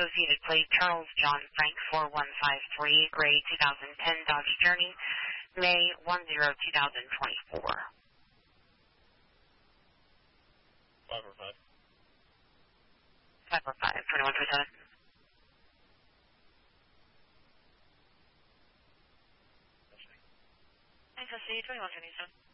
Associated plate Charles John Frank 4153, gray 2010 Dodge Journey, May 10, 2024. 545. 545, 2147. Thanks, I'll see you 2177.